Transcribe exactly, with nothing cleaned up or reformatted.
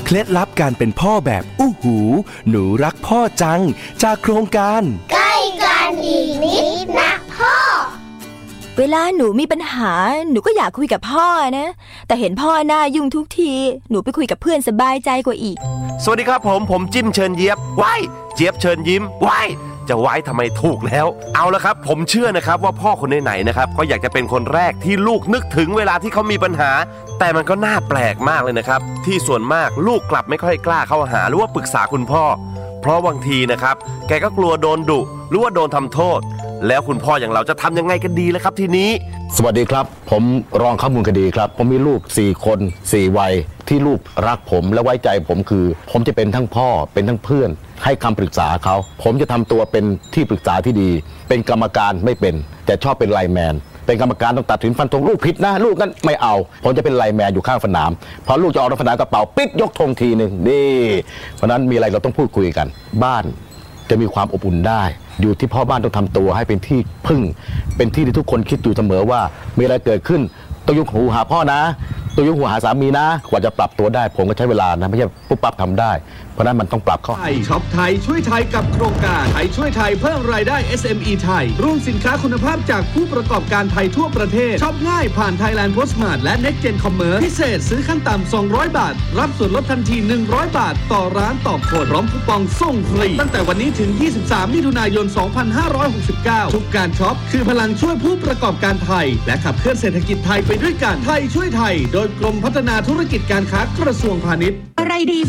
เคล็ดลับการเป็นพ่อแบบอู้หูหนูรักพ่อจังจากโครงการใกล้กันอีกนิดนะพ่อเวลาหนูมีปัญหาหนูก็อยากคุยกับพ่อนะแต่เห็นพ่อหน้ายุ่งทุกทีหนูไปคุยกับเพื่อนสบายใจกว่าอีกสวัสดีครับผมผมจิ้มเชิญเจี๊ยบว้ายเจี๊ยบเชิญยิ้มว้ายจะไว้ทำไมถูกแล้วเอาละครับผมเชื่อนะครับว่าพ่อคนไหนๆนะครับก็อยากจะเป็นคนแรกที่ลูกนึกถึงเวลาที่เขามีปัญหาแต่มันก็น่าแปลกมากเลยนะครับที่ส่วนมากลูกกลับไม่ค่อยกล้าเข้าหาหรือว่าปรึกษาคุณพ่อเพราะบางทีนะครับแกก็กลัวโดนดุหรือว่าโดนทำโทษแล้วคุณพ่ออย่างเราจะทำยังไงกันดีล่ะครับทีนี้สวัสดีครับผมรองข้อมูลคดีครับผมมีลูกสี่คนสี่วัยที่ลูกรักผมและไว้ใจผมคือผมจะเป็นทั้งพ่อเป็นทั้งเพื่อนให้คำปรึกษาเขาผมจะทำตัวเป็นที่ปรึกษาที่ดีเป็นกรรมการไม่เป็นแต่ชอบเป็นไลน์แมนเป็นกรรมการต้องตัดสินฟันธงลูกผิดนะลูกนั้นไม่เอาผมจะเป็นไลน์แมนอยู่ข้างสนามพอลูกจะออกสนามกระเป๋าปิ๊บยกธงทีหนึ่งนี่เพราะนั้นมีอะไรเราต้องพูดคุยกันบ้านจะมีความอบอุ่นได้อยู่ที่พ่อบ้านต้องทำตัวให้เป็นที่พึ่งเป็นที่ที่ทุกคนคิดอยู่เสมอว่ามีอะไรเกิดขึ้นต้องยกหูหาพ่อนะต้องยกหูหาสามีนะกว่าจะปรับตัวได้ผมก็ใช้เวลานะไม่ใช่ปุ๊บปั๊บทำได้เพราะนั้นมันต้องปรับเข้าไทยช็อปไทยช่วยไทยกับโครงการไทยช่วยไทยเพิ่มรายได้ เอส เอ็ม อี ไทยร่วมสินค้าคุณภาพจากผู้ประกอบการไทยทั่วประเทศช็อปง่ายผ่าน Thailand Postmart และ Next Gen Commerce พิเศษซื้อขั้นต่ำสองร้อยบาทรับส่วนลดทันทีหนึ่งร้อยบาทต่อร้านต่อคนพร้อมคูปองส่งฟรีตั้งแต่วันนี้ถึงยี่สิบสามมิถุนายนสองพันห้าร้อยหกสิบเก้าทุกการช็อปคือพลังช่วยผู้ประกอบการไทยและขับเคลื่อนเศรษฐกิจไทยไปด้วยกันไทยช่วยไทยโดยกรมพัฒนาธุรกิจการค้ากระทรวงพาณิชย์อะไรดี